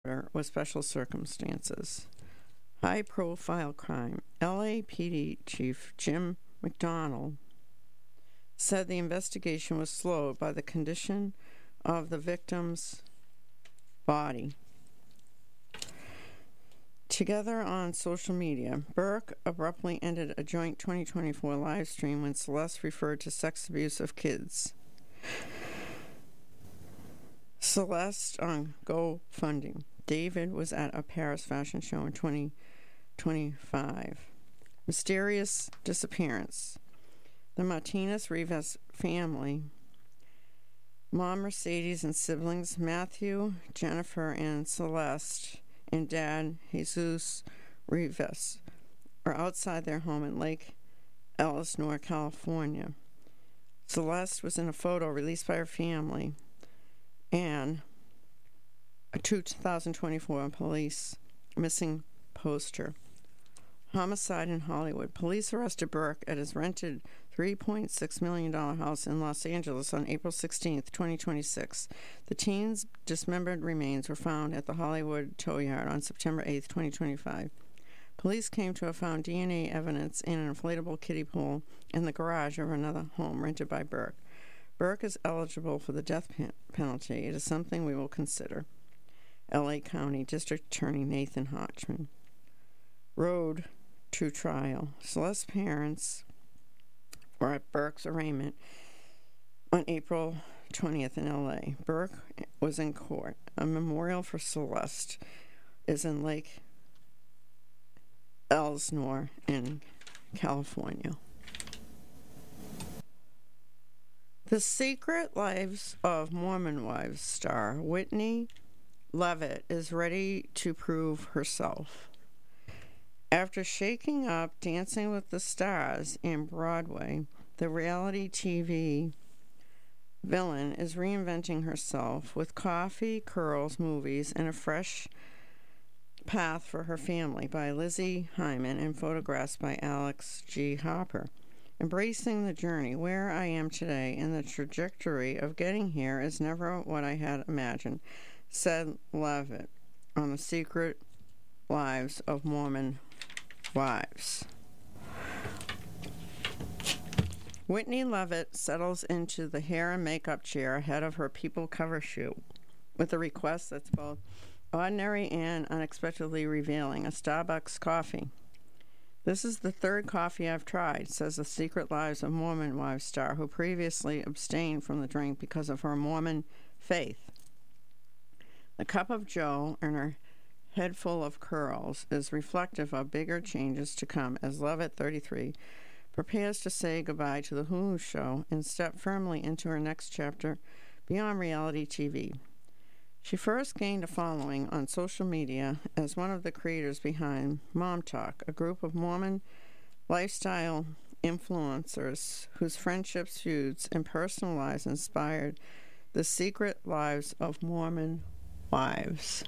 with special circumstances. High-profile crime. LAPD Chief Jim McDonnell said the investigation was slowed by the condition of the victim's body. Together on social media, Burke abruptly ended a joint 2024 live stream when Celeste referred to sex abuse of kids. Celeste on GoFundMe. David was at a Paris fashion show in 2025. Mysterious disappearance. The Martinez-Rivas family, Mom Mercedes and siblings Matthew, Jennifer, and Celeste, and Dad Jesus Rivas, are outside their home in Lake Elsinore, California. Celeste was in a photo released by her family and a 2024 police missing poster. Homicide in Hollywood. Police arrested Burke at his rented $3.6 million house in Los Angeles on April 16, 2026. The teen's dismembered remains were found at the Hollywood tow yard on September 8, 2025. Police came to have found DNA evidence in an inflatable kiddie pool in the garage of another home rented by Burke. Burke is eligible for the death penalty. It is something we will consider. L.A. County District Attorney Nathan Hodgman. Road to trial. Celeste's parents were at Burke's arraignment on April 20th in L.A. Burke was in court. A memorial for Celeste is in Lake Elsinore in California. The Secret Lives of Mormon Wives star Whitney Levitt is ready to prove herself. After shaking up Dancing with the Stars in Broadway, the reality TV villain is reinventing herself with coffee, curls, movies, and a fresh path for her family by Lizzie Hyman and photographs by Alex G. Harper. Embracing the journey where I am today and the trajectory of getting here is never what I had imagined, said Levitt on The Secret Lives of Mormon Wives. Whitney Levitt settles into the hair and makeup chair ahead of her People cover shoot with a request that's both ordinary and unexpectedly revealing, a Starbucks coffee. This is the third coffee I've tried, says the Secret Lives of Mormon Wives star, who previously abstained from the drink because of her Mormon faith. The cup of joe and her head full of curls is reflective of bigger changes to come as Levitt, 33, prepares to say goodbye to the Hulu show and step firmly into her next chapter beyond reality TV. She first gained a following on social media as one of the creators behind Mom Talk, a group of Mormon lifestyle influencers whose friendships, feuds, and personal lives inspired the Secret Lives of Mormon Wives.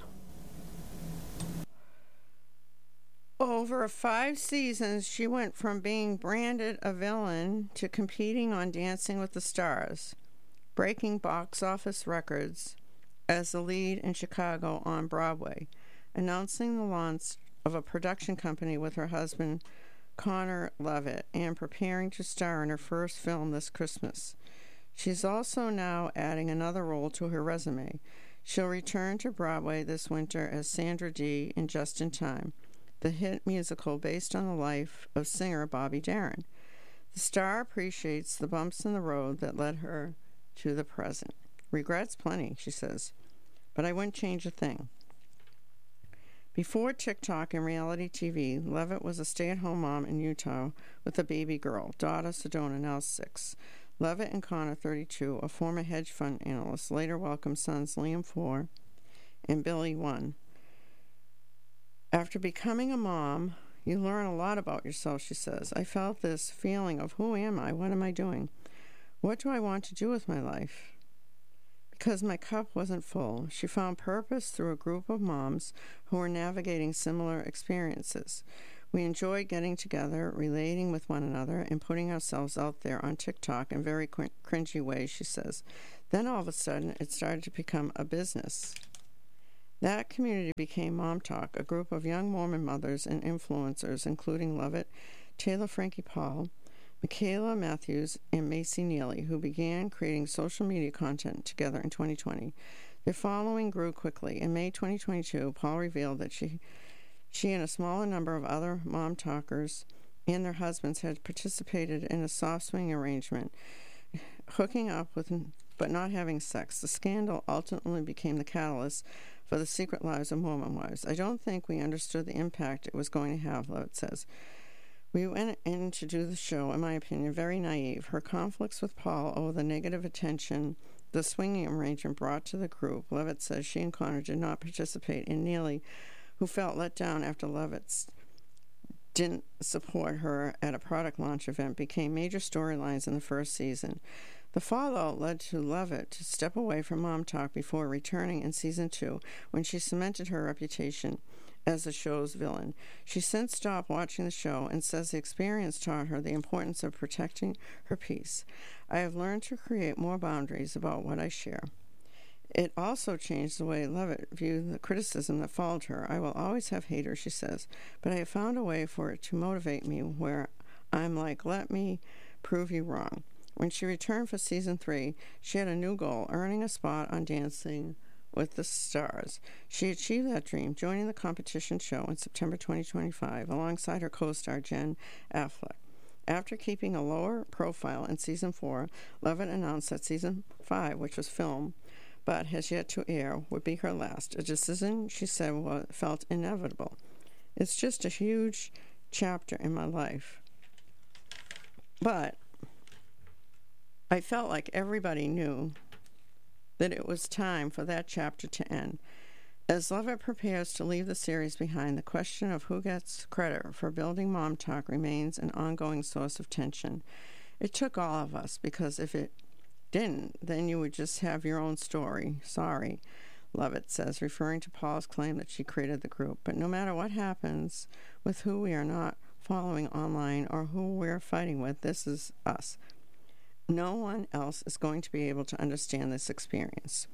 Over 5 seasons, she went from being branded a villain to competing on Dancing with the Stars, breaking box office records as the lead in Chicago on Broadway, announcing the launch of a production company with her husband, Connor Levitt, and preparing to star in her first film this Christmas. She's also now adding another role to her resume. She'll return to Broadway this winter as Sandra Dee in Just in Time, the hit musical based on the life of singer Bobby Darin. The star appreciates the bumps in the road that led her to the present. Regrets plenty, she says, but I wouldn't change a thing. Before TikTok and reality TV, Levitt was a stay-at-home mom in Utah with a baby girl, daughter Sedona, now 6. Levitt and Connor, 32, a former hedge fund analyst, later welcomed sons Liam, 4, and Billy, 1. After becoming a mom, you learn a lot about yourself, she says. I felt this feeling of who am I? What am I doing? What do I want to do with my life? Because my cup wasn't full, she found purpose through a group of moms who were navigating similar experiences. We enjoyed getting together, relating with one another, and putting ourselves out there on TikTok in very cringy ways, she says. Then all of a sudden, it started to become a business. That community became Mom Talk, a group of young Mormon mothers and influencers, including Lovett, Taylor Frankie Paul, Michaela Matthews, and Macy Neely, who began creating social media content together in 2020. Their following grew quickly. In May 2022, Paul revealed that she and a smaller number of other Mom Talkers and their husbands had participated in a soft swing arrangement, hooking up with but not having sex. The scandal ultimately became the catalyst for the secret lives of Mormon wives. I don't think we understood the impact it was going to have, Lovett says. We went in to do the show, in my opinion, very naive. Her conflicts with Paul over the negative attention the swinging arrangement brought to the group. Lovett says she and Connor did not participate, and Neely, who felt let down after Lovett didn't support her at a product launch event, became major storylines in the first season. The fallout led to Lovett to step away from Mom Talk before returning in season 2, when she cemented her reputation as the show's villain. She since stopped watching the show and says the experience taught her the importance of protecting her peace. I have learned to create more boundaries about what I share. It also changed the way Lovett viewed the criticism that followed her. I will always have haters, she says, but I have found a way for it to motivate me where I'm like, let me prove you wrong. When she returned for season 3, she had a new goal, earning a spot on Dancing with the Stars. She achieved that dream, joining the competition show in September 2025 alongside her co-star Jen Affleck. After keeping a lower profile in season 4, Lovett announced that season 5, which was filmed but has yet to air, would be her last, a decision she said felt inevitable. It's just a huge chapter in my life. But I felt like everybody knew that it was time for that chapter to end. As Lovett prepares to leave the series behind, the question of who gets credit for building Mom Talk remains an ongoing source of tension. It took all of us, because if it didn't, then you would just have your own story. Sorry, Lovett says, referring to Paul's claim that she created the group. But no matter what happens with who we are not following online or who we're fighting with, this is us. No one else is going to be able to understand this experience.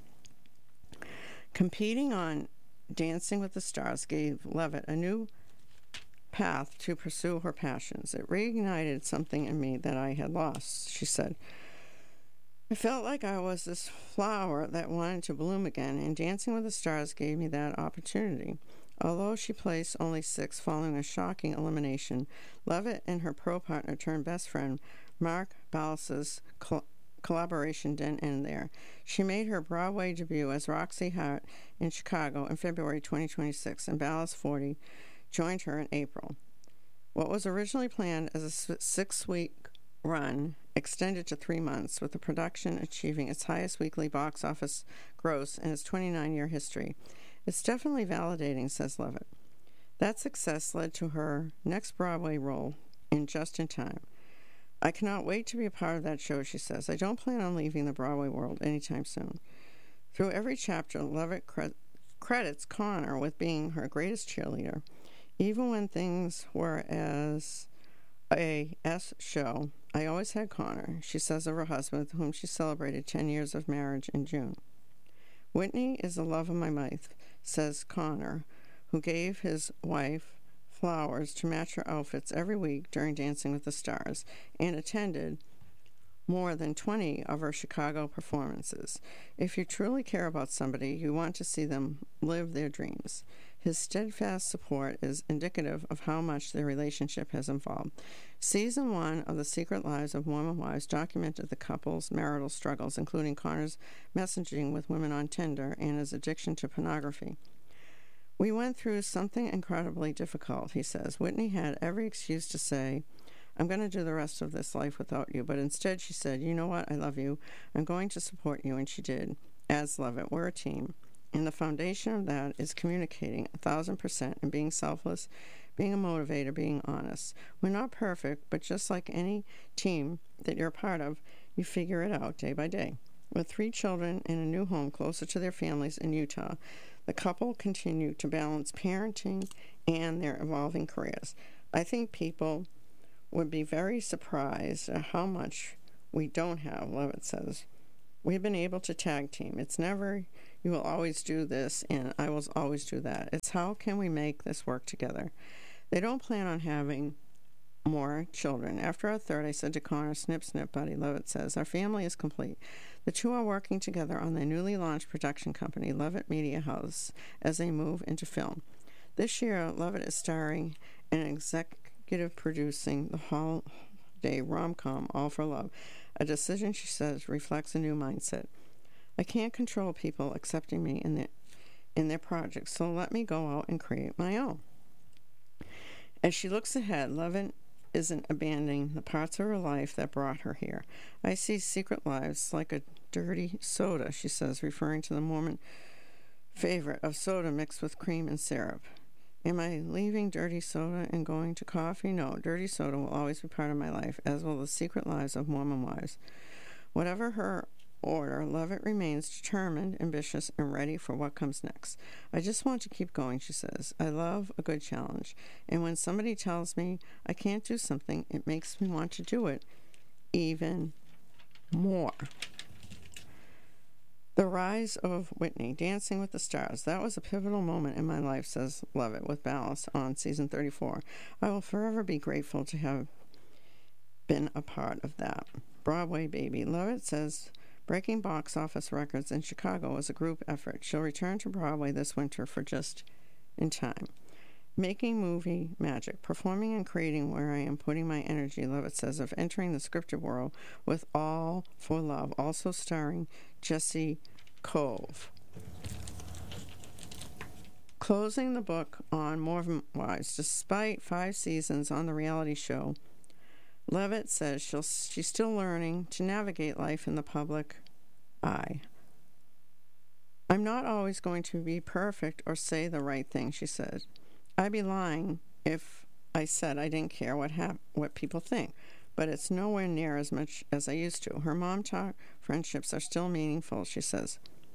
Competing on Dancing with the Stars gave Lovett a new path to pursue her passions. It reignited something in me that I had lost, she said. I felt like I was this flower that wanted to bloom again, and Dancing with the Stars gave me that opportunity. Although she placed only 6th following a shocking elimination, Lovett and her pro partner turned best friend, Mark Ballas's collaboration didn't end there. She made her Broadway debut as Roxy Hart in Chicago in February 2026, and Ballas 40 joined her in April. What was originally planned as a 6-week run extended to 3 months, with the production achieving its highest weekly box office gross in its 29-year history. It's definitely validating, says Lovett. That success led to her next Broadway role in Just in Time. I cannot wait to be a part of that show, she says. I don't plan on leaving the Broadway world anytime soon. Through every chapter, Lovett credits Connor with being her greatest cheerleader. Even when things were as a S show, I always had Connor, she says of her husband, with whom she celebrated 10 years of marriage in June. Whitney is the love of my life, says Connor, who gave his wife flowers to match her outfits every week during Dancing with the Stars and attended more than 20 of her Chicago performances. If you truly care about somebody, you want to see them live their dreams. His steadfast support is indicative of how much their relationship has evolved. Season 1 of The Secret Lives of Mormon Wives documented the couple's marital struggles, including Connor's messaging with women on Tinder and his addiction to pornography. We went through something incredibly difficult, he says. Whitney had every excuse to say, I'm going to do the rest of this life without you. But instead she said, you know what, I love you. I'm going to support you. And she did. As Lovett, we're a team. And the foundation of that is communicating 1,000% and being selfless, being a motivator, being honest. We're not perfect, but just like any team that you're a part of, you figure it out day by day. With 3 children and a new home closer to their families in Utah, the couple continue to balance parenting and their evolving careers. I think people would be very surprised at how much we don't have, Lovett says. We've been able to tag team. It's never You will always do this, and I will always do that. It's how can we make this work together? They don't plan on having more children. After our third, I said to Connor, snip, snip, buddy. Levitt says, our family is complete. The two are working together on their newly launched production company, Levitt Media House, as they move into film. This year, Levitt is starring and executive producing the holiday rom-com All for Love, a decision, she says, reflects a new mindset. I can't control people accepting me in their projects, so let me go out and create my own. As she looks ahead, Levitt isn't abandoning the parts of her life that brought her here. I see Secret Lives like a dirty soda, she says, referring to the Mormon favorite of soda mixed with cream and syrup. Am I leaving dirty soda and going to coffee? No, dirty soda will always be part of my life, as will the secret lives of Mormon wives. Whatever her order, Levitt remains determined, ambitious, and ready for what comes next. I just want to keep going, she says. I love a good challenge, and when somebody tells me I can't do something, it makes me want to do it even more. The rise of Whitney, Dancing with the Stars. That was a pivotal moment in my life, says Levitt with Ballast on season 34. I will forever be grateful to have been a part of that. Broadway Baby. Levitt says breaking box office records in Chicago is a group effort. She'll return to Broadway this winter for Just in Time. Making movie magic, performing and creating where I am putting my energy, Levitt says, of entering the scripted world with All for Love, also starring Jesse Cove. Closing the book on Mormon Wives, despite 5 seasons on the reality show, Levitt says she's still learning to navigate life in the public eye. I'm not always going to be perfect or say the right thing, she said. I'd be lying if I said I didn't care what people think, but it's nowhere near as much as I used to. Her mom talk friendships are still meaningful, she says.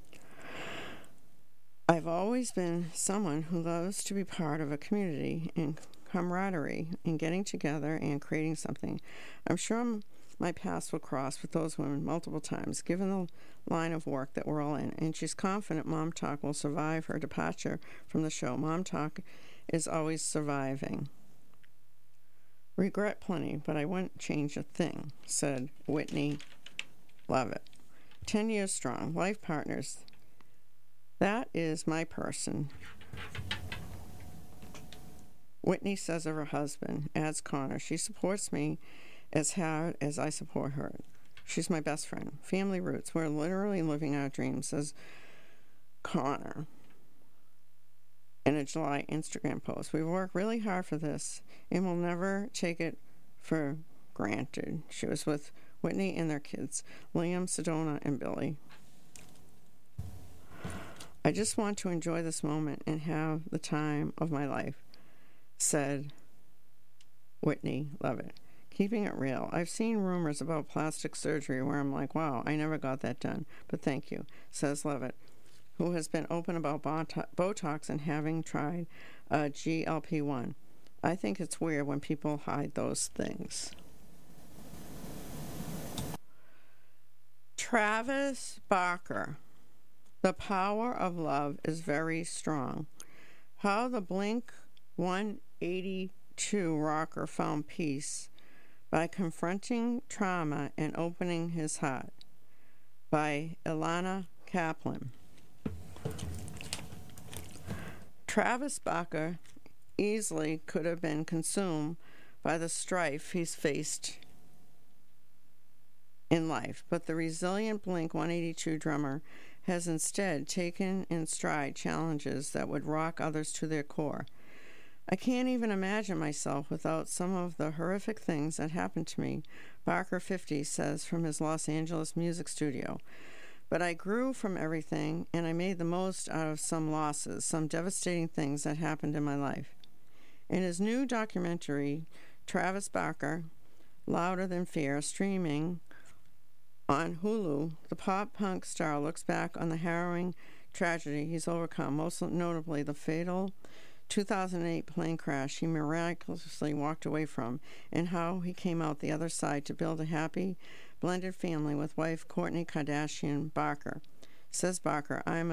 I've always been someone who loves to be part of a community and camaraderie and getting together and creating something. I'm sure my paths will cross with those women multiple times, given the line of work that we're all in, and she's confident Mom Talk will survive her departure from the show. Mom Talk is always surviving. Regret plenty, but I wouldn't change a thing, said Whitney Levitt. 10 years strong, life partners. That is my person. Whitney says of her husband, adds Connor, she supports me as hard as I support her. She's my best friend. Family roots. We're literally living our dreams, says Connor in a July Instagram post. We work really hard for this and will never take it for granted. She was with Whitney and their kids, Liam, Sedona, and Billy. I just want to enjoy this moment and have the time of my life, said Whitney Levitt. Keeping it real. I've seen rumors about plastic surgery where I'm like, wow, I never got that done. But thank you, says Levitt, who has been open about Botox and having tried GLP-1. I think it's weird when people hide those things. Travis Barker. The power of love is very strong. How the Blink-182 rocker found peace by confronting trauma and opening his heart, by Ilana Kaplan. Travis Barker easily could have been consumed by the strife he's faced in life, but the resilient Blink-182 drummer has instead taken in stride challenges that would rock others to their core. I can't even imagine myself without some of the horrific things that happened to me, Barker 50 says from his Los Angeles music studio. But I grew from everything, and I made the most out of some losses, some devastating things that happened in my life. In his new documentary, Travis Barker, Louder Than Fear, streaming on Hulu, the pop-punk star looks back on the harrowing tragedy he's overcome, most notably the fatal 2008 plane crash he miraculously walked away from, and how he came out the other side to build a happy, blended family with wife Kourtney Kardashian Barker. Says Barker, I'm a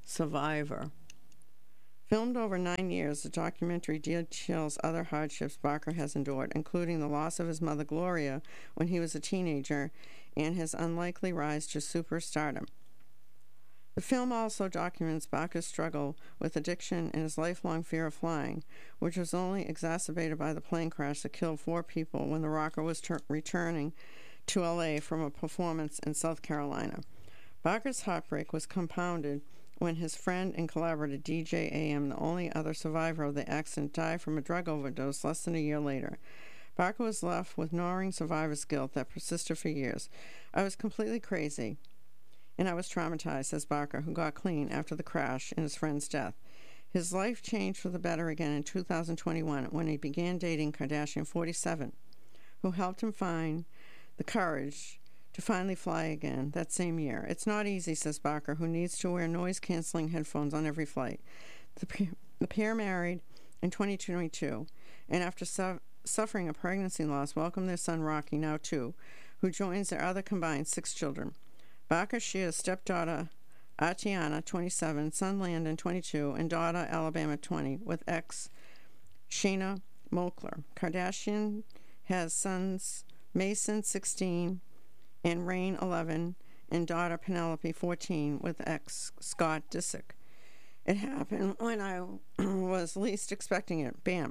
survivor. Filmed over 9 years, the documentary details other hardships Barker has endured, including the loss of his mother Gloria when he was a teenager and his unlikely rise to superstardom. The film also documents Barker's struggle with addiction and his lifelong fear of flying, which was only exacerbated by the plane crash that killed 4 people when the rocker was returning to L.A. from a performance in South Carolina. Barker's heartbreak was compounded when his friend and collaborator DJ AM, the only other survivor of the accident, died from a drug overdose less than a year later. Barker was left with gnawing survivor's guilt that persisted for years. "I was completely crazy, and I was traumatized," says Barker, who got clean after the crash and his friend's death. His life changed for the better again in 2021 when he began dating Kardashian 47, who helped him find the courage to finally fly again that same year. "It's not easy," says Barker, who needs to wear noise-canceling headphones on every flight. The pair married in 2022, and after suffering a pregnancy loss, welcomed their son Rocky, now 2, who joins their other combined 6 children. Barker shares stepdaughter Atiana, 27, son Landon, 22, and daughter Alabama, 20, with ex Shayna Moakler. Kardashian has sons Mason, 16, and Rain, 11, and daughter Penelope, 14, with ex Scott Disick. "It happened when I was least expecting it. Bam.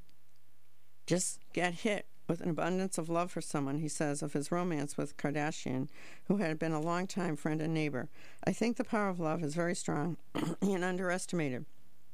Just get hit with an abundance of love for someone," he says of his romance with Kardashian, who had been a longtime friend and neighbor. "I think the power of love is very strong and underestimated.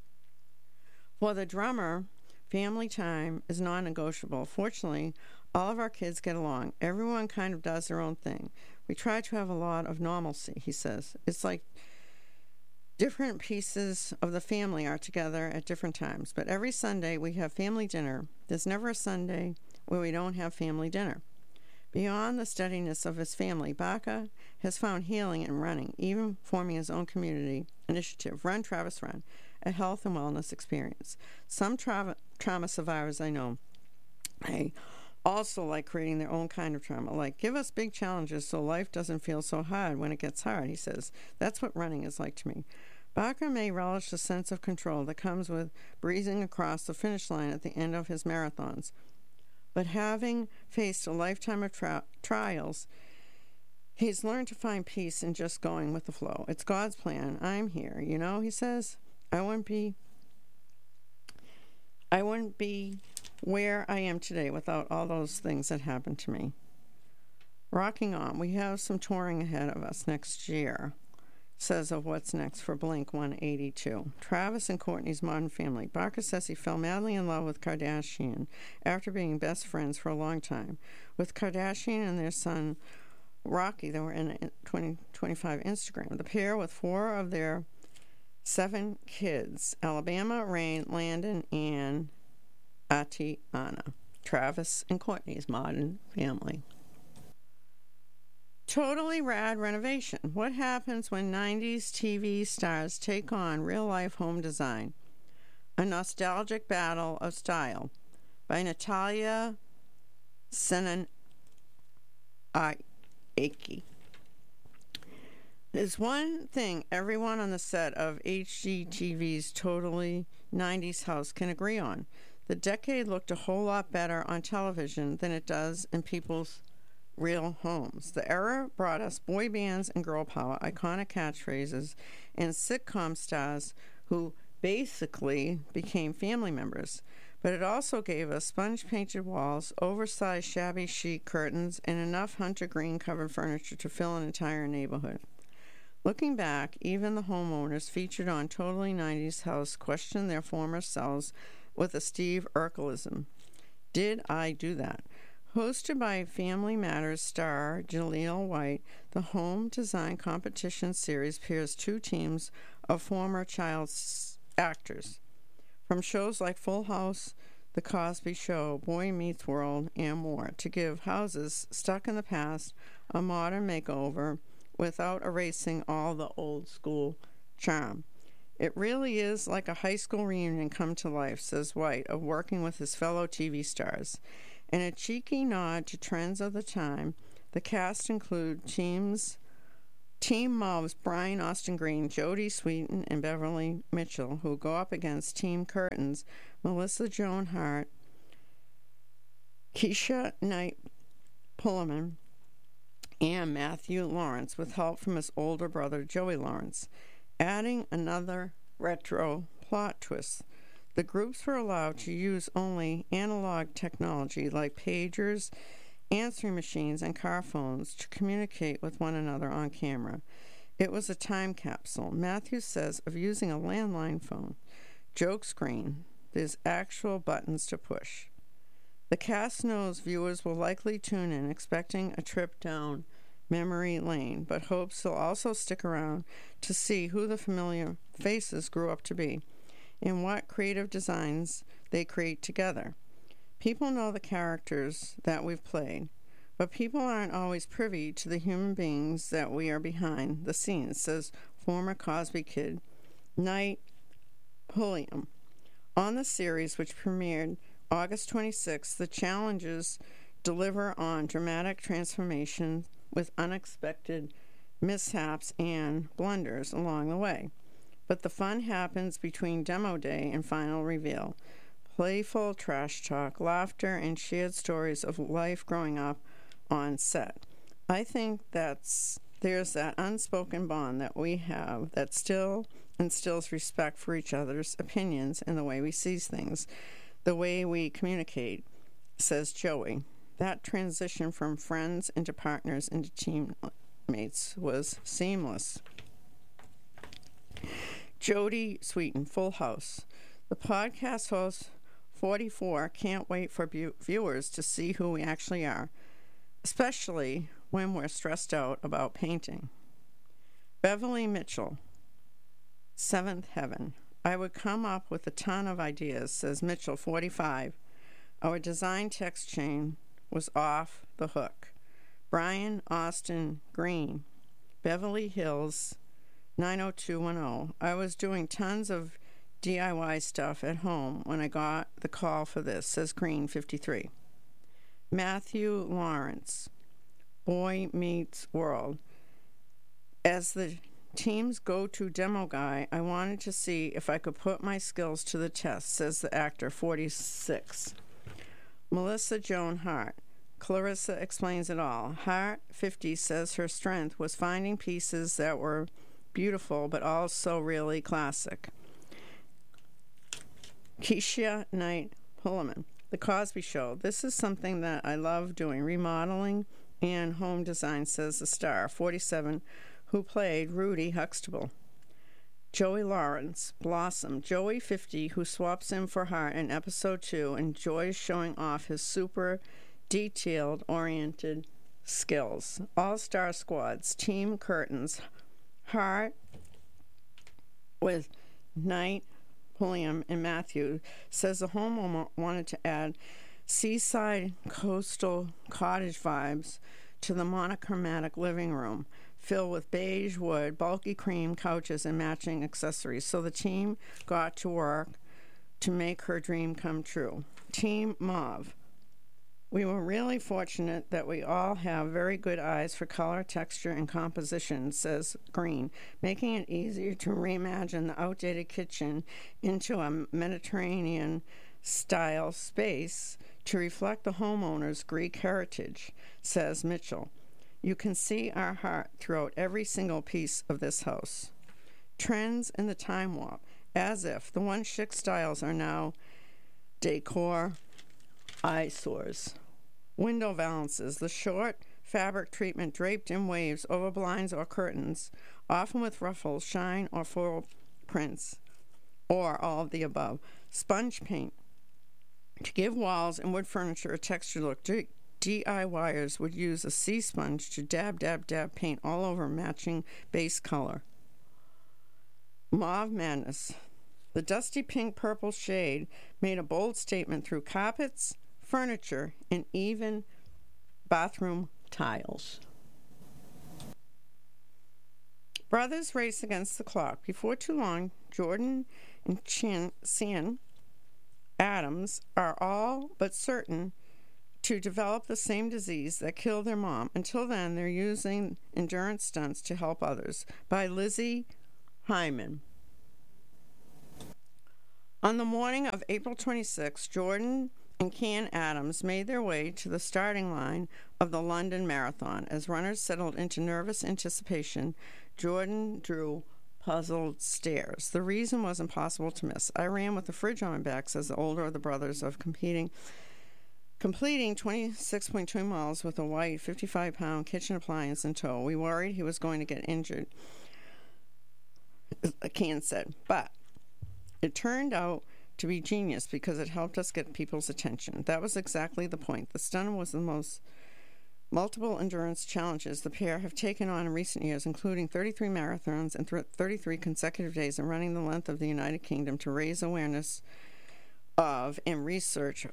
For the drummer, family time is non-negotiable. Fortunately, all of our kids get along. Everyone kind of does their own thing. We try to have a lot of normalcy," he says. "It's like different pieces of the family are together at different times. But every Sunday we have family dinner. There's never a Sunday where we don't have family dinner." Beyond the steadiness of his family, Barker has found healing in running, even forming his own community initiative, Run Travis Run, a health and wellness experience. Some trauma survivors I know, I also like creating their own kind of trauma, like give us big challenges so life doesn't feel so hard when it gets hard, he says. "That's what running is like to me." Barker may relish the sense of control that comes with breezing across the finish line at the end of his marathons. But having faced a lifetime of trials, he's learned to find peace in just going with the flow. "It's God's plan. I'm here, he says. I wouldn't be where I am today without all those things that happened to me." Rocking on, we have some touring ahead of us next year, says of what's next for Blink-182. Travis and Courtney's modern family. Barker says he fell madly in love with Kardashian after being best friends for a long time. With Kardashian and their son Rocky, they were in 2025 Instagram. The pair, with 4 of their 7 kids: Alabama, Rain, Landon, and Atiana. Travis and Courtney's modern family. Totally rad renovation. What happens when 90s TV stars take on real-life home design? A nostalgic battle of style by Natalia Senanaki. There's one thing everyone on the set of HGTV's Totally 90s House can agree on. The decade looked a whole lot better on television than it does in people's real homes. The era brought us boy bands and girl power, iconic catchphrases, and sitcom stars who basically became family members. But it also gave us sponge-painted walls, oversized shabby chic curtains, and enough hunter green-covered furniture to fill an entire neighborhood. Looking back, even the homeowners featured on Totally 90s House questioned their former selves with a Steve Urkelism. Did I do that? Hosted by Family Matters star Jaleel White, the home design competition series pairs 2 teams of former child actors from shows like Full House, The Cosby Show, Boy Meets World, and more to give houses stuck in the past a modern makeover without erasing all the old school charm. It really is like a high school reunion come to life, says White, of working with his fellow TV stars. In a cheeky nod to trends of the time, the cast include teams Team Mauve's Brian Austin Green, Jodie Sweetin, and Beverly Mitchell, who go up against Team Curtain's Melissa Joan Hart, Keisha Knight Pulliam, and Matthew Lawrence, with help from his older brother Joey Lawrence, adding another retro plot twist. The groups were allowed to use only analog technology like pagers, answering machines, and car phones to communicate with one another on camera. It was a time capsule. Matthew says of using a landline phone. Joke screen. There's actual buttons to push. The cast knows viewers will likely tune in expecting a trip down memory lane, but hopes they'll also stick around to see who the familiar faces grew up to be and what creative designs they create together. People know the characters that we've played, but people aren't always privy to the human beings that we are behind the scenes, says former Cosby Kid Knight Pulliam. On the series, which premiered August 26th, the challenges deliver on dramatic transformation with unexpected mishaps and blunders along the way. But the fun happens between demo day and final reveal. Playful trash talk, laughter, and shared stories of life growing up on set. I think there's that unspoken bond that we have that still instills respect for each other's opinions and the way we see things, the way we communicate, says Joey. That transition from friends into partners into teammates was seamless. Jodie Sweetin, Full House. The podcast host 44 can't wait for viewers to see who we actually are, especially when we're stressed out about painting. Beverly Mitchell, Seventh Heaven. I would come up with a ton of ideas, says Mitchell, 45. Our design text chain was off the hook. Brian Austin Green, Beverly Hills, 90210. I was doing tons of DIY stuff at home when I got the call for this, says Green, 53. Matthew Lawrence, Boy Meets World. As the team's go-to demo guy, I wanted to see if I could put my skills to the test, says the actor, 46. Melissa Joan Hart. Clarissa explains it all. Hart, 50, says her strength was finding pieces that were beautiful but also really classic. Keisha Knight Pulliam. The Cosby Show. This is something that I love doing, remodeling and home design, says the star, 47, who played Rudy Huxtable. Joey Lawrence, Blossom. Joey, 50, who swaps in for Hart in episode 2, enjoys showing off his super detailed-oriented skills. All-star squads. Team Curtains. Hart with Knight, Pulliam, and Matthew says the homeowner wanted to add seaside coastal cottage vibes to the monochromatic living room filled with beige wood, bulky cream couches, and matching accessories. So the team got to work to make her dream come true. Team Mauve. We were really fortunate that we all have very good eyes for color, texture, and composition, says Green, making it easier to reimagine the outdated kitchen into a Mediterranean-style space to reflect the homeowner's Greek heritage, says Mitchell. You can see our heart throughout every single piece of this house. Trends in the time warp, as if the once chic styles are now decor eyesores. Window valances, the short fabric treatment draped in waves over blinds or curtains, often with ruffles, shine, or floral prints, or all of the above. Sponge paint. To give walls and wood furniture a texture look, DIYers would use a sea sponge to dab paint all over matching base color. Mauve Madness. The dusty pink-purple shade made a bold statement through carpets, furniture, and even bathroom tiles. Brothers race against the clock. Before too long, Jordan and Sian Adams are all but certain to develop the same disease that killed their mom. Until then, they're using endurance stunts to help others. By Lizzie Hyman. On the morning of April 26, Jordan and Kian Adams made their way to the starting line of the London Marathon. As runners settled into nervous anticipation, Jordan drew puzzled stares. The reason was impossible to miss. I ran with the fridge on my back, says the older of the brothers, of completing 26.2 miles with a white 55-pound kitchen appliance in tow. We worried he was going to get injured, Kian said. But it turned out to be genius because it helped us get people's attention. That was exactly the point. The stunt was the most multiple endurance challenges the pair have taken on in recent years, including 33 marathons and 33 consecutive days and running the length of the United Kingdom to raise awareness of and research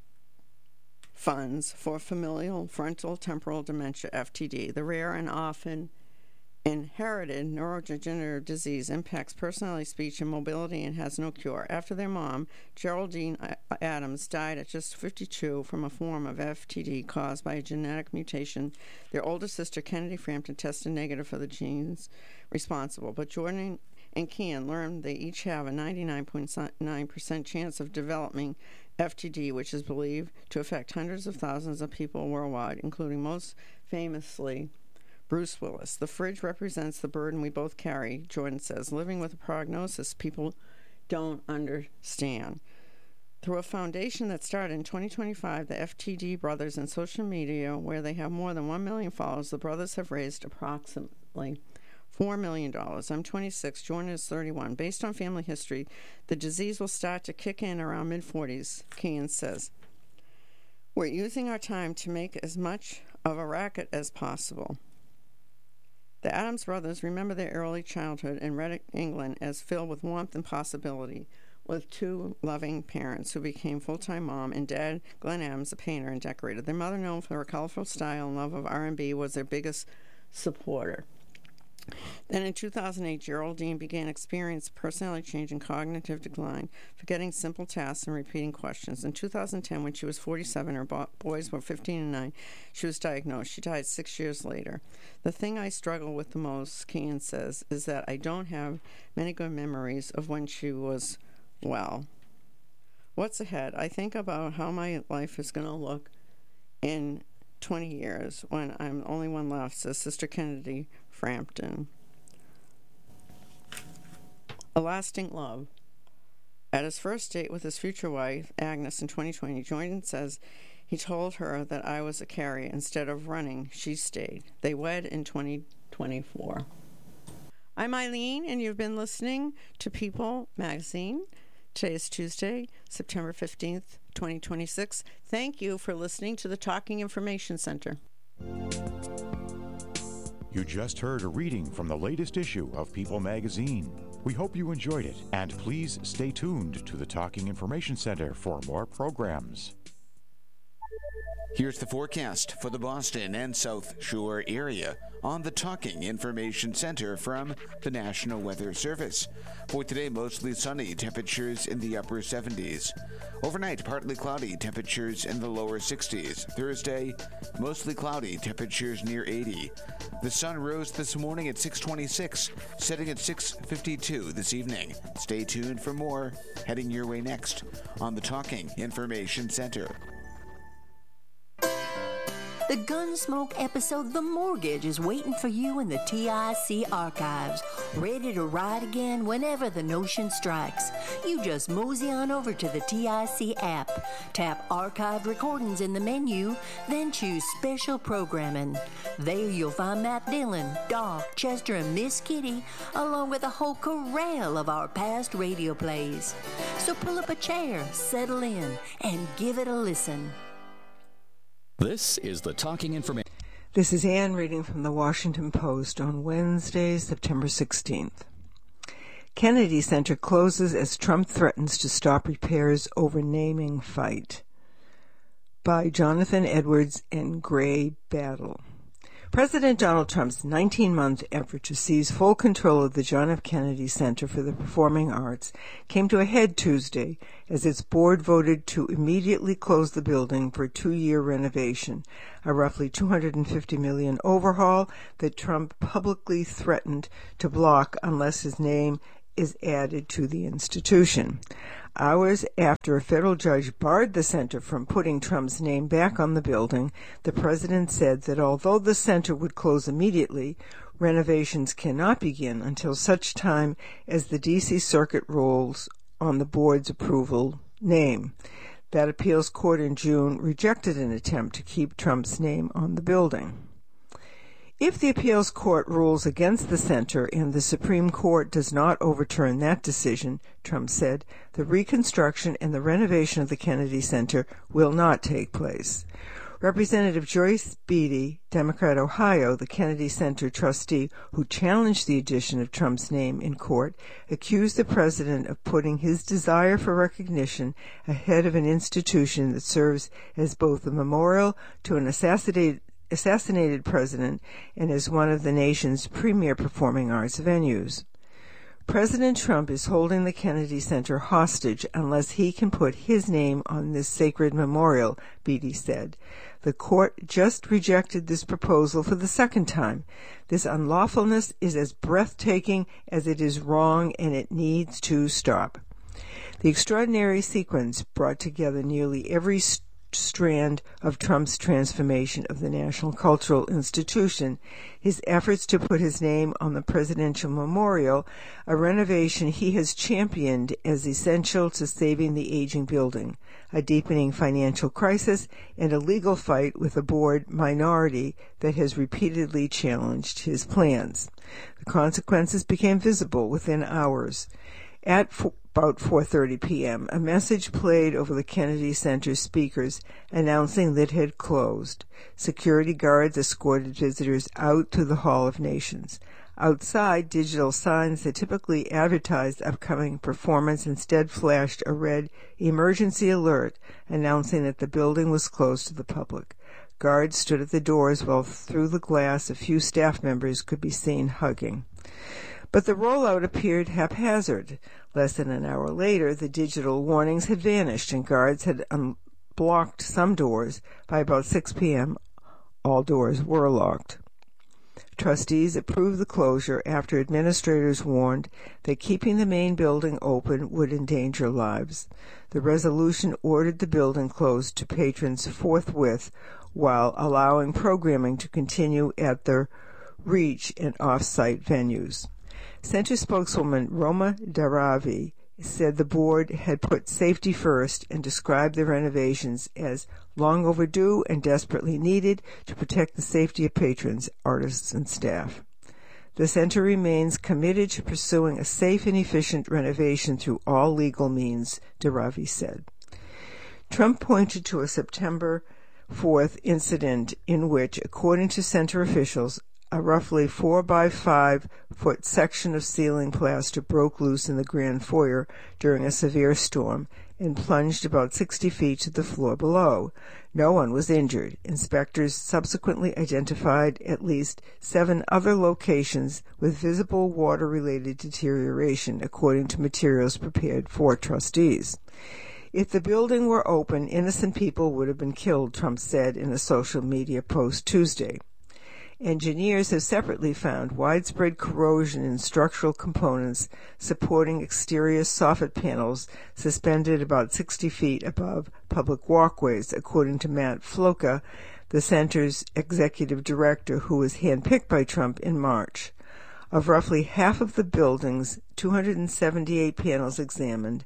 funds for familial frontal temporal dementia, FTD. The rare and often inherited neurodegenerative disease impacts personality, speech, and mobility and has no cure. After their mom, Geraldine Adams, died at just 52 from a form of FTD caused by a genetic mutation, their older sister, Kennedy Frampton, tested negative for the genes responsible. But Jordan and Kian learned they each have a 99.9% chance of developing FTD, which is believed to affect hundreds of thousands of people worldwide, including most famously Bruce Willis. The fridge represents the burden we both carry, Jordan says. Living with a prognosis people don't understand. Through a foundation that started in 2025, the FTD Brothers, and social media, where they have more than 1 million followers, the brothers have raised approximately $4 million. I'm 26, Jordan is 31. Based on family history, the disease will start to kick in around mid-40s, Kian says. We're using our time to make as much of a racket as possible. The Adams brothers remember their early childhood in Reading, England, as filled with warmth and possibility, with two loving parents who became full-time mom and dad, Glenn Adams, a painter and decorator. Their mother, known for her colorful style and love of R&B, was their biggest supporter. Then in 2008, Geraldine began experiencing personality change and cognitive decline, forgetting simple tasks and repeating questions. In 2010, when she was 47, her boys were 15 and 9, she was diagnosed. She died 6 years later. The thing I struggle with the most, Kian says, is that I don't have many good memories of when she was well. What's ahead? I think about how my life is going to look in 20 years when I'm the only one left, says Sister Kennedy Frampton. A lasting love. At his first date with his future wife, Agnes, in 2020, Jordan says he told her that I was a carrier. Instead of running, she stayed. They wed in 2024. I'm Eileen, and you've been listening to People Magazine. Today is Tuesday, September 15th, 2026. Thank you for listening to the Talking Information Center. You just heard a reading from the latest issue of People Magazine. We hope you enjoyed it, and please stay tuned to the Talking Information Center for more programs. Here's the forecast for the Boston and South Shore area on the Talking Information Center from the National Weather Service. For today, mostly sunny, temperatures in the upper 70s. Overnight, partly cloudy, temperatures in the lower 60s. Thursday, mostly cloudy, temperatures near 80. The sun rose this morning at 6:26, setting at 6:52 this evening. Stay tuned for more heading your way next on the Talking Information Center. The Gunsmoke episode The Mortgage is waiting for you in the TIC archives, ready to ride again whenever the notion strikes. You just mosey on over to the TIC app, tap Archived Recordings in the menu, then choose Special Programming. There you'll find Matt Dillon, Doc, Chester, and Miss Kitty, along with a whole corral of our past radio plays. So pull up a chair, settle in, and give it a listen. This is the Talking Information. This is Ann reading from the Washington Post on Wednesday, September 16th. Kennedy Center closes as Trump threatens to stop repairs over naming fight. By Jonathan Edwards and Gray Battle. President Donald Trump's 19-month effort to seize full control of the John F. Kennedy Center for the Performing Arts came to a head Tuesday as its board voted to immediately close the building for a 2-year renovation, a roughly $250 million overhaul that Trump publicly threatened to block unless his name is added to the institution. Hours after a federal judge barred the center from putting Trump's name back on the building, the president said that although the center would close immediately, renovations cannot begin until such time as the D.C. Circuit rules on the board's approval name. That appeals court in June rejected an attempt to keep Trump's name on the building. If the appeals court rules against the center and the Supreme Court does not overturn that decision, Trump said, the reconstruction and the renovation of the Kennedy Center will not take place. Representative Joyce Beatty, Democrat Ohio, the Kennedy Center trustee who challenged the addition of Trump's name in court, accused the president of putting his desire for recognition ahead of an institution that serves as both a memorial to an assassinated president and as one of the nation's premier performing arts venues. President Trump is holding the Kennedy Center hostage unless he can put his name on this sacred memorial, Beatty said. The court just rejected this proposal for the second time. This unlawfulness is as breathtaking as it is wrong, and it needs to stop. The extraordinary sequence brought together nearly every strand of Trump's transformation of the national cultural institution, his efforts to put his name on the presidential memorial, a renovation he has championed as essential to saving the aging building, a deepening financial crisis, and a legal fight with a board minority that has repeatedly challenged his plans. The consequences became visible within hours. At about 4:30 p.m., a message played over the Kennedy Center speakers announcing that it had closed. Security guards escorted visitors out to the Hall of Nations. Outside, digital signs that typically advertised upcoming performance instead flashed a red emergency alert announcing that the building was closed to the public. Guards stood at the doors while through the glass a few staff members could be seen hugging. But the rollout appeared haphazard. Less than an hour later, the digital warnings had vanished and guards had unblocked some doors. By about 6 p.m., all doors were locked. Trustees approved the closure after administrators warned that keeping the main building open would endanger lives. The resolution ordered the building closed to patrons forthwith while allowing programming to continue at the Reach and off-site venues. Center spokeswoman Roma Daravi said the board had put safety first and described the renovations as long overdue and desperately needed to protect the safety of patrons, artists, and staff. The center remains committed to pursuing a safe and efficient renovation through all legal means, Daravi said. Trump pointed to a September 4th incident in which, according to center officials, a roughly 4 by 5 foot section of ceiling plaster broke loose in the grand foyer during a severe storm and plunged about 60 feet to the floor below. No one was injured. Inspectors subsequently identified at least 7 other locations with visible water-related deterioration, according to materials prepared for trustees. If the building were open, innocent people would have been killed, Trump said in a social media post Tuesday. Engineers have separately found widespread corrosion in structural components supporting exterior soffit panels suspended about 60 feet above public walkways, according to Matt Floca, the center's executive director, who was handpicked by Trump in March. Of roughly half of the building's 278 panels examined,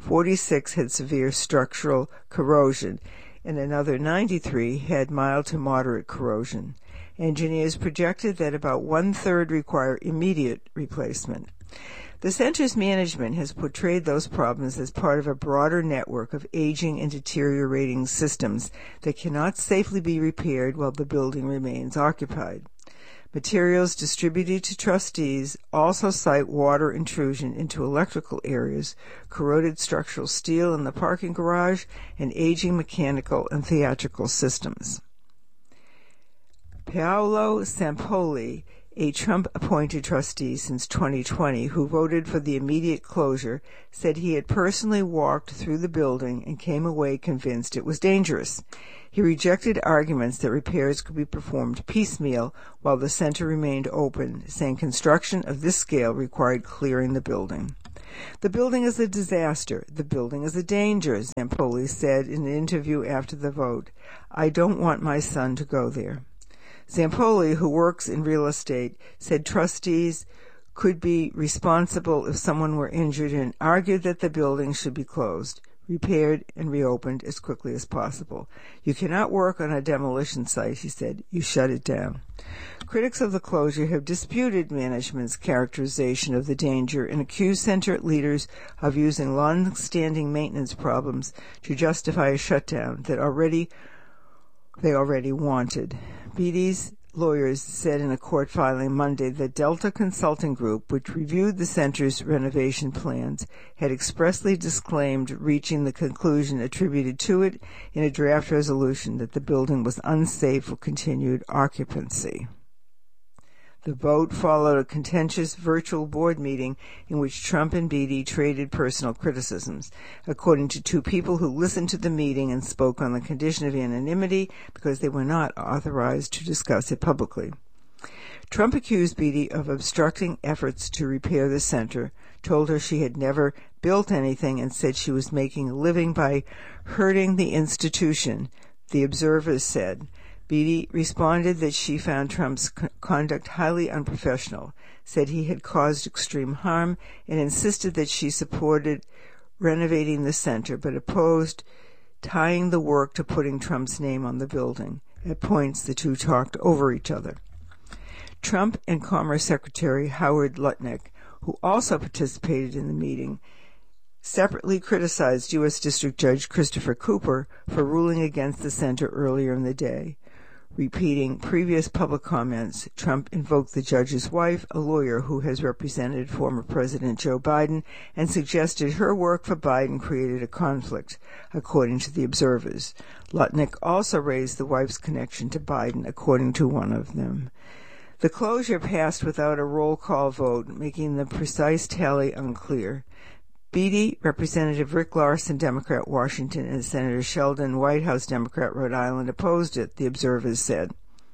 46 had severe structural corrosion, and another 93 had mild to moderate corrosion. Engineers projected that about 1/3 require immediate replacement. The center's management has portrayed those problems as part of a broader network of aging and deteriorating systems that cannot safely be repaired while the building remains occupied. Materials distributed to trustees also cite water intrusion into electrical areas, corroded structural steel in the parking garage, and aging mechanical and theatrical systems. Paolo Sampoli, a Trump-appointed trustee since 2020 who voted for the immediate closure, said he had personally walked through the building and came away convinced it was dangerous. He rejected arguments that repairs could be performed piecemeal while the center remained open, saying construction of this scale required clearing the building. The building is a disaster. The building is a danger, Zampoli said in an interview after the vote. I don't want my son to go there. Zampoli, who works in real estate, said trustees could be responsible if someone were injured and argued that the building should be closed, repaired, and reopened as quickly as possible. You cannot work on a demolition site, he said. You shut it down. Critics of the closure have disputed management's characterization of the danger and accused center leaders of using long-standing maintenance problems to justify a shutdown that they already wanted. Beatty's lawyers said in a court filing Monday that Delta Consulting Group, which reviewed the center's renovation plans, had expressly disclaimed reaching the conclusion attributed to it in a draft resolution that the building was unsafe for continued occupancy. The vote followed a contentious virtual board meeting in which Trump and Beatty traded personal criticisms, according to two people who listened to the meeting and spoke on the condition of anonymity because they were not authorized to discuss it publicly. Trump accused Beatty of obstructing efforts to repair the center, told her she had never built anything, and said she was making a living by hurting the institution, the observers said. Beatty responded that she found Trump's conduct highly unprofessional, said he had caused extreme harm, and insisted that she supported renovating the center, but opposed tying the work to putting Trump's name on the building. At points, the two talked over each other. Trump and Commerce Secretary Howard Lutnick, who also participated in the meeting, separately criticized U.S. District Judge Christopher Cooper for ruling against the center earlier in the day. Repeating previous public comments, Trump invoked the judge's wife, a lawyer who has represented former President Joe Biden, and suggested her work for Biden created a conflict, according to the observers. Lutnick also raised the wife's connection to Biden, according to one of them. The closure passed without a roll call vote, making the precise tally unclear. Beatty, Representative Rick Larson, Democrat, Washington, and Senator Sheldon, White House Democrat, Rhode Island, opposed it, the observers said.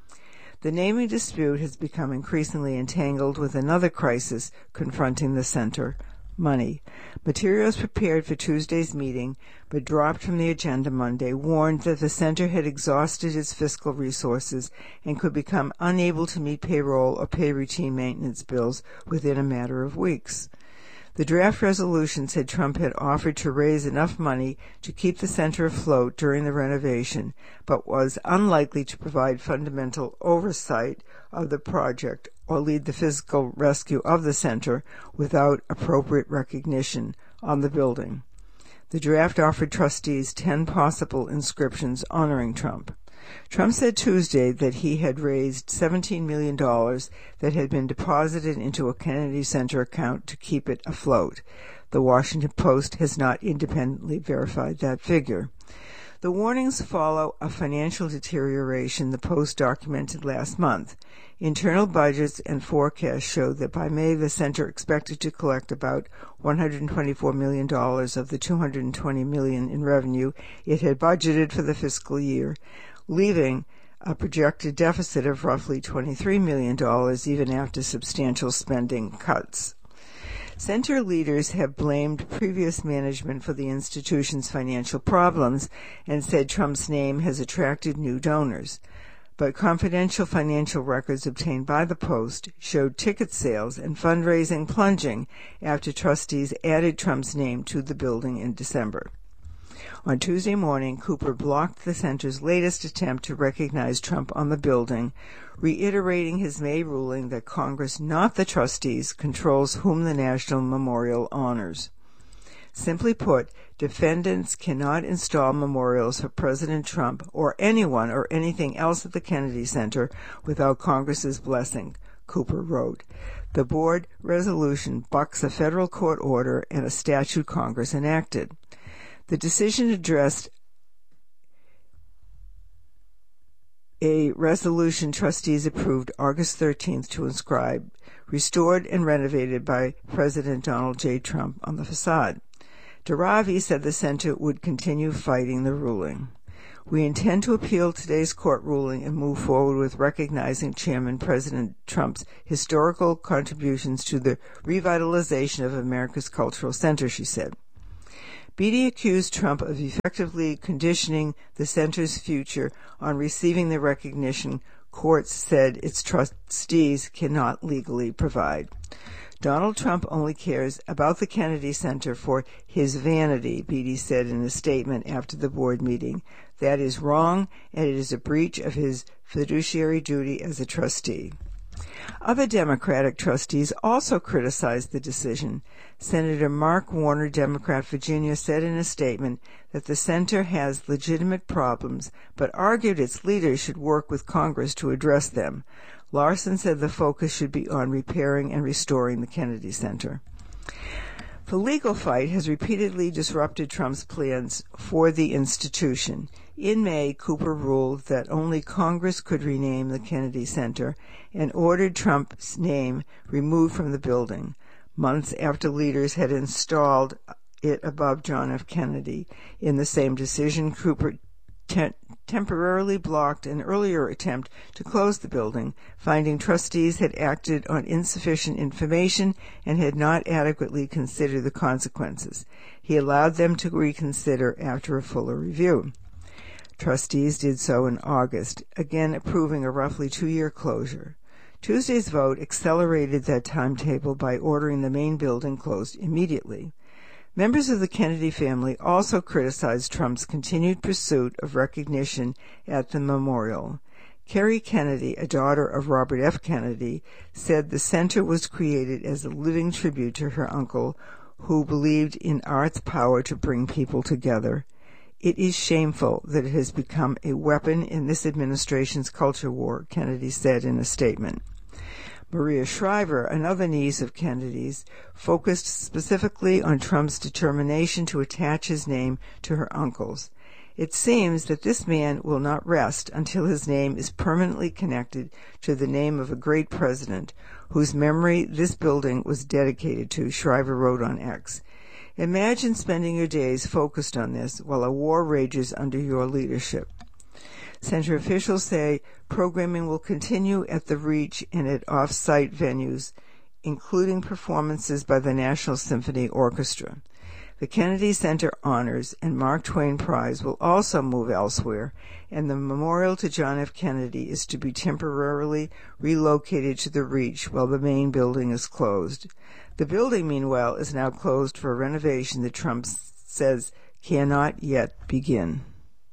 The naming dispute has become increasingly entangled with another crisis confronting the center, money. Materials prepared for Tuesday's meeting, but dropped from the agenda Monday, warned that the center had exhausted its fiscal resources and could become unable to meet payroll or pay routine maintenance bills within a matter of weeks. The draft resolution said Trump had offered to raise enough money to keep the center afloat during the renovation, but was unlikely to provide fundamental oversight of the project or lead the physical rescue of the center without appropriate recognition on the building. The draft offered trustees 10 possible inscriptions honoring Trump. Trump said Tuesday that he had raised $17 million that had been deposited into a Kennedy Center account to keep it afloat. The Washington Post has not independently verified that figure. The warnings follow a financial deterioration the Post documented last month. Internal budgets and forecasts showed that by May the center expected to collect about $124 million of the $220 million in revenue it had budgeted for the fiscal year, leaving a projected deficit of roughly $23 million even after substantial spending cuts. Center leaders have blamed previous management for the institution's financial problems and said Trump's name has attracted new donors. But confidential financial records obtained by the Post showed ticket sales and fundraising plunging after trustees added Trump's name to the building in December. On Tuesday morning, Cooper blocked the center's latest attempt to recognize Trump on the building, reiterating his May ruling that Congress, not the trustees, controls whom the National Memorial honors. Simply put, defendants cannot install memorials for President Trump or anyone or anything else at the Kennedy Center without Congress's blessing, Cooper wrote. The board resolution bucks a federal court order and a statute Congress enacted. The decision addressed a resolution trustees approved August 13th to inscribe, restored and renovated by President Donald J. Trump on the facade. Dharavi said the center would continue fighting the ruling. We intend to appeal today's court ruling and move forward with recognizing Chairman President Trump's historical contributions to the revitalization of America's cultural center, she said. Beatty accused Trump of effectively conditioning the center's future on receiving the recognition courts said its trustees cannot legally provide. Donald Trump only cares about the Kennedy Center for his vanity, Beatty said in a statement after the board meeting. That is wrong, and it is a breach of his fiduciary duty as a trustee. Other Democratic trustees also criticized the decision. Senator Mark Warner, Democrat, Virginia, said in a statement that the center has legitimate problems, but argued its leaders should work with Congress to address them. Larson said the focus should be on repairing and restoring the Kennedy Center. The legal fight has repeatedly disrupted Trump's plans for the institution. In May, Cooper ruled that only Congress could rename the Kennedy Center and ordered Trump's name removed from the building, months after leaders had installed it above John F. Kennedy. In the same decision, Cooper temporarily blocked an earlier attempt to close the building, finding trustees had acted on insufficient information and had not adequately considered the consequences. He allowed them to reconsider after a fuller review. Trustees did so in August, again approving a roughly 2-year closure. Tuesday's vote accelerated that timetable by ordering the main building closed immediately. Members of the Kennedy family also criticized Trump's continued pursuit of recognition at the memorial. Kerry Kennedy, a daughter of Robert F. Kennedy, said the center was created as a living tribute to her uncle, who believed in art's power to bring people together. It is shameful that it has become a weapon in this administration's culture war, Kennedy said in a statement. Maria Shriver, another niece of Kennedy's, focused specifically on Trump's determination to attach his name to her uncle's. It seems that this man will not rest until his name is permanently connected to the name of a great president, whose memory this building was dedicated to, Shriver wrote on X. Imagine spending your days focused on this while a war rages under your leadership. Center officials say programming will continue at the Reach and at off-site venues, including performances by the National Symphony Orchestra. The Kennedy Center Honors and Mark Twain Prize will also move elsewhere, and the memorial to John F. Kennedy is to be temporarily relocated to the Reach while the main building is closed. The building, meanwhile, is now closed for a renovation that Trump says cannot yet begin.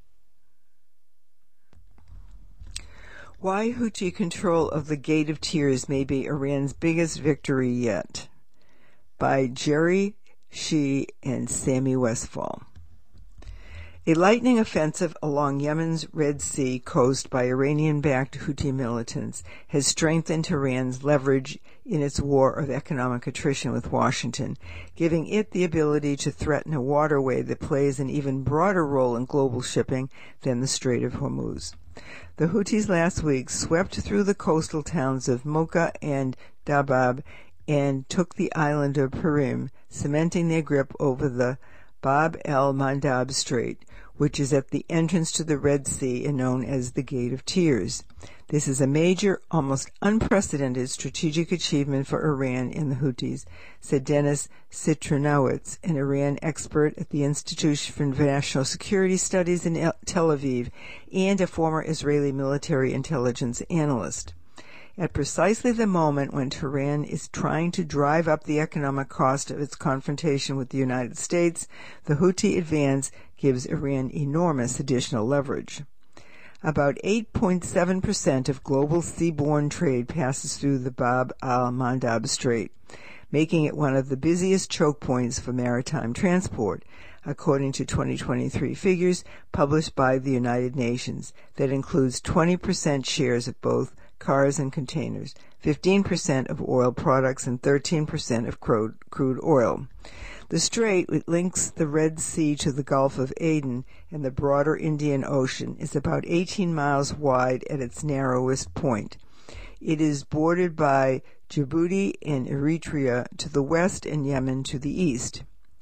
Why Houthi control of the Gate of Tears may be Iran's biggest victory yet, by Jerry Shih and Sammy Westfall. A lightning offensive along Yemen's Red Sea coast by Iranian-backed Houthi militants has strengthened Iran's leverage in its war of economic attrition with Washington, giving it the ability to threaten a waterway that plays an even broader role in global shipping than the Strait of Hormuz. The Houthis last week swept through the coastal towns of Mocha and Dabab and took the island of Perim, cementing their grip over the Bab el-Mandab Strait, which is at the entrance to the Red Sea and known as the Gate of Tears. This is a major, almost unprecedented strategic achievement for Iran and the Houthis, said Denis Citronowitz, an Iran expert at the Institute for National Security Studies in Tel Aviv and a former Israeli military intelligence analyst. At precisely the moment when Tehran is trying to drive up the economic cost of its confrontation with the United States, the Houthi advance gives Iran enormous additional leverage. About 8.7% of global seaborne trade passes through the Bab al-Mandab Strait, making it one of the busiest choke points for maritime transport, according to 2023 figures published by the United Nations that includes 20% shares of both cars, and containers, 15% of oil products, and 13% of crude oil. The strait, which links the Red Sea to the Gulf of Aden and the broader Indian Ocean, is about 18 miles wide at its narrowest point. It is bordered by Djibouti and Eritrea to the west and Yemen to the east.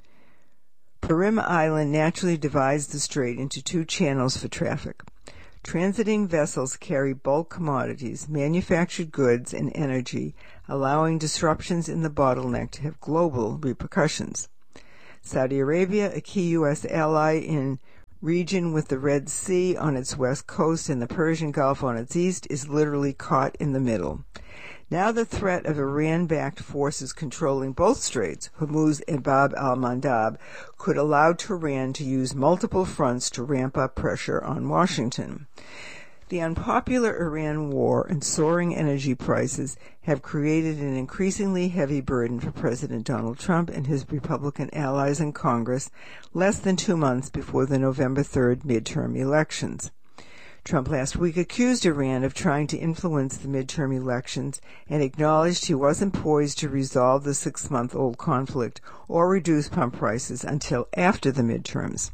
Perim Island naturally divides the strait into two channels for traffic. Transiting vessels carry bulk commodities, manufactured goods, and energy, allowing disruptions in the bottleneck to have global repercussions. Saudi Arabia, a key U.S. ally in region with the Red Sea on its west coast and the Persian Gulf on its east, is literally caught in the middle. Now the threat of Iran-backed forces controlling both straits, Hormuz and Bab al-Mandab, could allow Tehran to use multiple fronts to ramp up pressure on Washington. The unpopular Iran war and soaring energy prices have created an increasingly heavy burden for President Donald Trump and his Republican allies in Congress less than 2 months before the November 3rd midterm elections. Trump last week accused Iran of trying to influence the midterm elections and acknowledged he wasn't poised to resolve the 6-month-old conflict or reduce pump prices until after the midterms.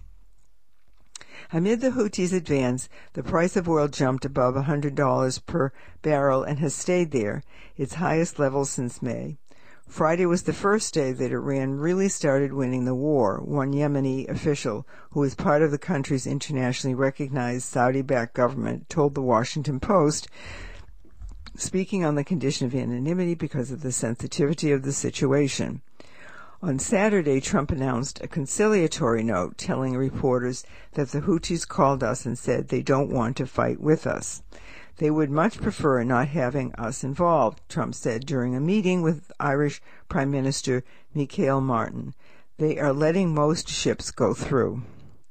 Amid the Houthis' advance, the price of oil jumped above $100 per barrel and has stayed there, its highest level since May. Friday was the first day that Iran really started winning the war, one Yemeni official, who is part of the country's internationally recognized Saudi-backed government, told the Washington Post, speaking on the condition of anonymity because of the sensitivity of the situation. On Saturday, Trump announced a conciliatory note telling reporters that the Houthis called us and said they don't want to fight with us. They would much prefer not having us involved, Trump said during a meeting with Irish Prime Minister Michael Martin. They are letting most ships go through.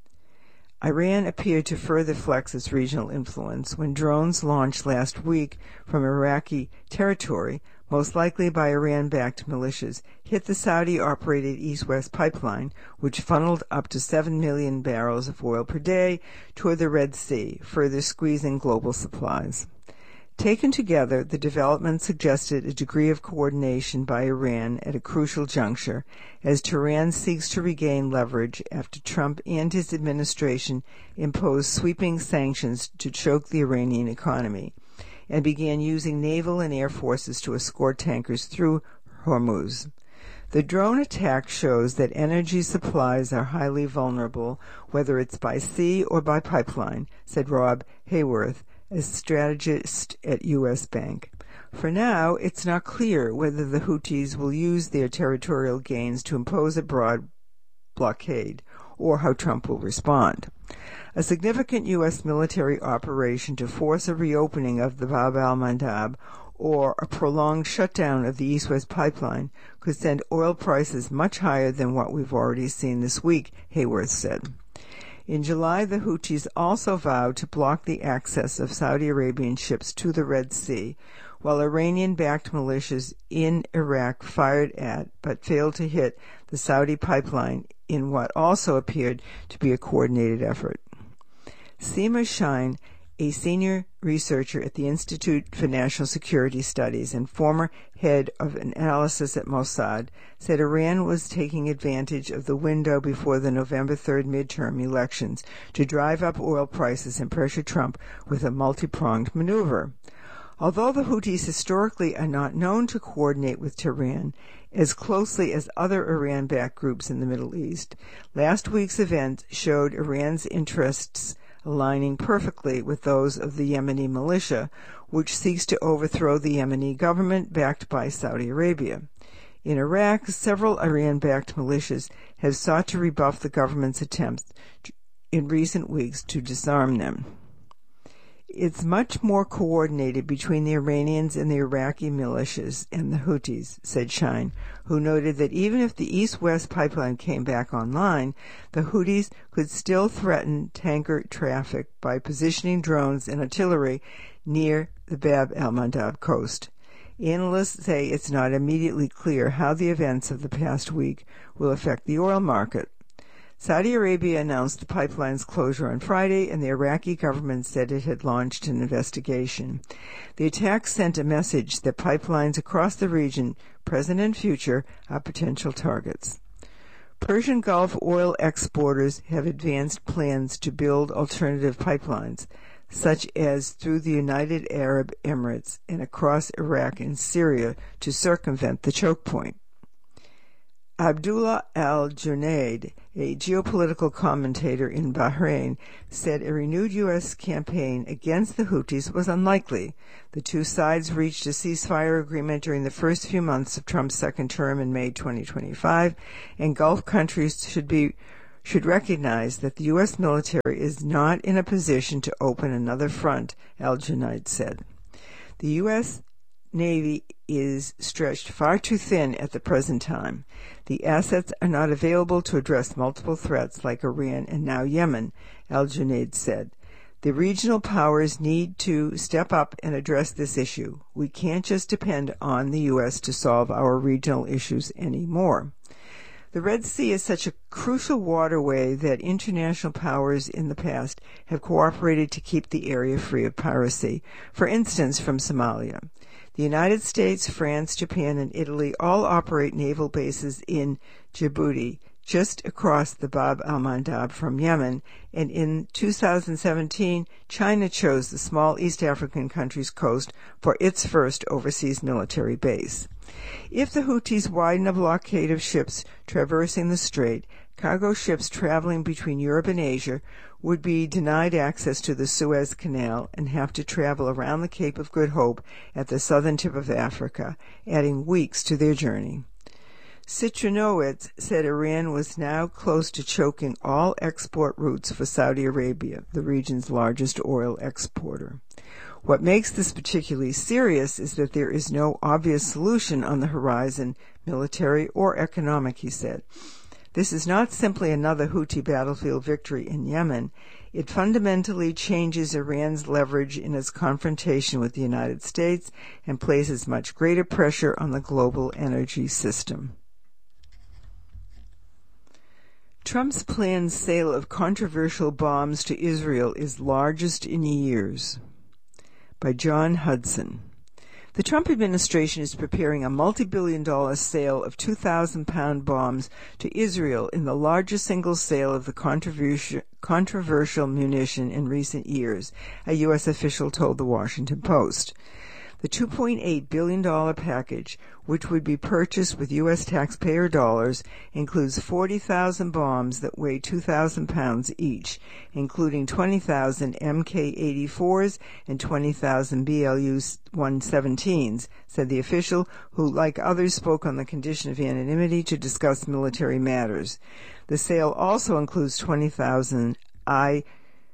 Iran appeared to further flex its regional influence when drones launched last week from Iraqi territory, most likely by Iran-backed militias, hit the Saudi-operated East-West pipeline, which funneled up to 7 million barrels of oil per day toward the Red Sea, further squeezing global supplies. Taken together, the development suggested a degree of coordination by Iran at a crucial juncture, as Tehran seeks to regain leverage after Trump and his administration imposed sweeping sanctions to choke the Iranian economy, and began using naval and air forces to escort tankers through Hormuz. The drone attack shows that energy supplies are highly vulnerable, whether it's by sea or by pipeline, said Rob Hayworth, a strategist at U.S. Bank. For now, it's not clear whether the Houthis will use their territorial gains to impose a broad blockade, or how Trump will respond. A significant U.S. military operation to force a reopening of the Bab al-Mandab or a prolonged shutdown of the East-West pipeline could send oil prices much higher than what we've already seen this week, Hayworth said. In July, the Houthis also vowed to block the access of Saudi Arabian ships to the Red Sea, while Iranian-backed militias in Iraq fired at but failed to hit the Saudi pipeline in what also appeared to be a coordinated effort. Seema Shine, a senior researcher at the Institute for National Security Studies and former head of analysis at Mossad, said Iran was taking advantage of the window before the November 3rd midterm elections to drive up oil prices and pressure Trump with a multi-pronged maneuver. Although the Houthis historically are not known to coordinate with Tehran as closely as other Iran-backed groups in the Middle East, last week's event showed Iran's interests aligning perfectly with those of the Yemeni militia, which seeks to overthrow the Yemeni government backed by Saudi Arabia. In Iraq, several Iran-backed militias have sought to rebuff the government's attempts in recent weeks to disarm them. It's much more coordinated between the Iranians and the Iraqi militias and the Houthis, said Shine, who noted that even if the East-West pipeline came back online, the Houthis could still threaten tanker traffic by positioning drones and artillery near the Bab al-Mandab coast. Analysts say it's not immediately clear how the events of the past week will affect the oil market. Saudi Arabia announced the pipeline's closure on Friday, and the Iraqi government said it had launched an investigation. The attack sent a message that pipelines across the region, present and future, are potential targets. Persian Gulf oil exporters have advanced plans to build alternative pipelines, such as through the United Arab Emirates and across Iraq and Syria to circumvent the choke point. Abdullah al-Junaid, a geopolitical commentator in Bahrain, said a renewed U.S. campaign against the Houthis was unlikely. The two sides reached a ceasefire agreement during the first few months of Trump's second term in May 2025, and Gulf countries should recognize that the U.S. military is not in a position to open another front, al-Junaid said. The U.S. Navy is stretched far too thin at the present time. The assets are not available to address multiple threats like Iran and now Yemen, al-Junaid said. The regional powers need to step up and address this issue. We can't just depend on the U.S. to solve our regional issues anymore. The Red Sea is such a crucial waterway that international powers in the past have cooperated to keep the area free of piracy, for instance from Somalia. The United States, France, Japan, and Italy all operate naval bases in Djibouti, just across the Bab al-Mandab from Yemen, and in 2017, China chose the small East African country's coast for its first overseas military base. If the Houthis widen a blockade of ships traversing the strait, cargo ships traveling between Europe and Asia would be denied access to the Suez Canal and have to travel around the Cape of Good Hope at the southern tip of Africa, adding weeks to their journey. Citronowitz said Iran was now close to choking all export routes for Saudi Arabia, the region's largest oil exporter. What makes this particularly serious is that there is no obvious solution on the horizon, military or economic, he said. This is not simply another Houthi battlefield victory in Yemen. It fundamentally changes Iran's leverage in its confrontation with the United States and places much greater pressure on the global energy system. Trump's planned sale of controversial bombs to Israel is largest in years. By John Hudson. The Trump administration is preparing a multi-billion-dollar sale of 2,000-pound bombs to Israel in the largest single sale of the controversial munition in recent years, a U.S. official told the Washington Post. The $2.8 billion package, which would be purchased with U.S. taxpayer dollars, includes 40,000 bombs that weigh 2,000 pounds each, including 20,000 Mk-84s and 20,000 BLU-117s, said the official, who, like others, spoke on the condition of anonymity to discuss military matters. The sale also includes 20,000 I-2000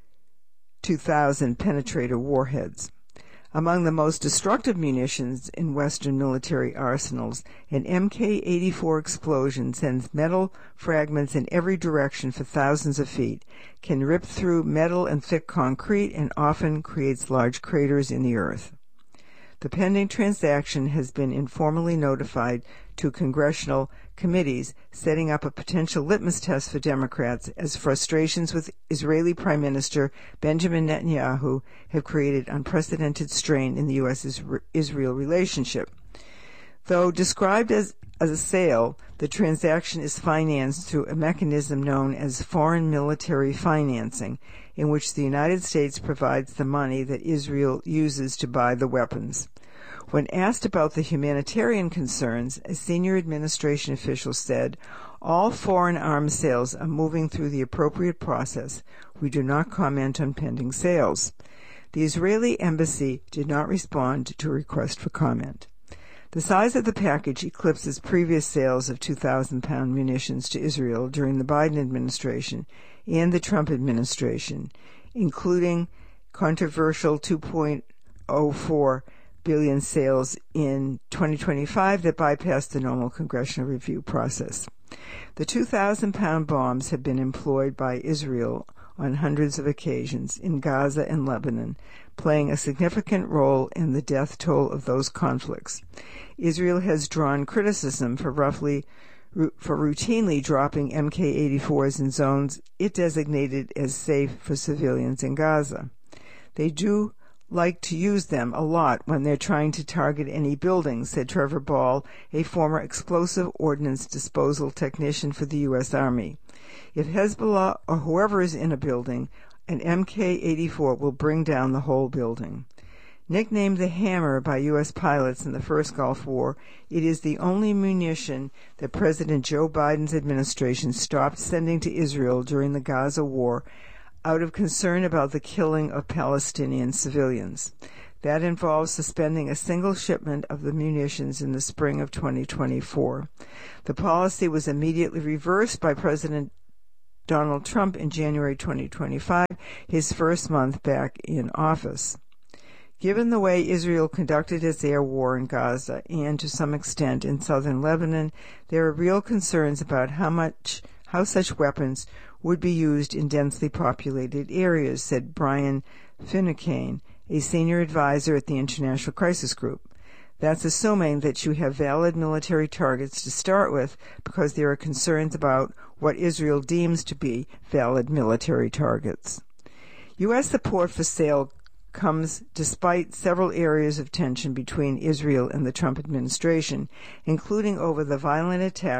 penetrator warheads. Among the most destructive munitions in Western military arsenals, an Mk-84 explosion sends metal fragments in every direction for thousands of feet, can rip through metal and thick concrete, and often creates large craters in the earth. The pending transaction has been informally notified to congressional committees, setting up a potential litmus test for Democrats as frustrations with Israeli Prime Minister Benjamin Netanyahu have created unprecedented strain in the U.S.-Israel relationship. Though described as a sale, the transaction is financed through a mechanism known as foreign military financing, in which the United States provides the money that Israel uses to buy the weapons. When asked about the humanitarian concerns, a senior administration official said, "All foreign arms sales are moving through the appropriate process. We do not comment on pending sales." The Israeli embassy did not respond to a request for comment. The size of the package eclipses previous sales of 2,000-pound munitions to Israel during the Biden administration and the Trump administration, including controversial $2.04 billion sales in 2025 that bypassed the normal congressional review process. The 2,000-pound bombs have been employed by Israel on hundreds of occasions in Gaza and Lebanon, playing a significant role in the death toll of those conflicts. Israel has drawn criticism for roughly for routinely dropping Mk-84s in zones it designated as safe for civilians in Gaza. They do like to use them a lot when they're trying to target any buildings, said Trevor Ball, a former explosive ordnance disposal technician for the U.S. Army. If Hezbollah or whoever is in a building, an Mk-84 will bring down the whole building. Nicknamed the Hammer by U.S. pilots in the first Gulf War, it is the only munition that President Joe Biden's administration stopped sending to Israel during the Gaza war out of concern about the killing of Palestinian civilians. That involves suspending a single shipment of the munitions in the spring of 2024. The policy was immediately reversed by President Donald Trump in January 2025, his first month back in office. Given the way Israel conducted its air war in Gaza and, to some extent, in southern Lebanon, there are real concerns about how such weapons would be used in densely populated areas, said Brian Finucane, a senior advisor at the International Crisis Group. That's assuming that you have valid military targets to start with, because there are concerns about what Israel deems to be valid military targets. U.S. support for sale comes despite several areas of tension between Israel and the Trump administration, including over the violent attack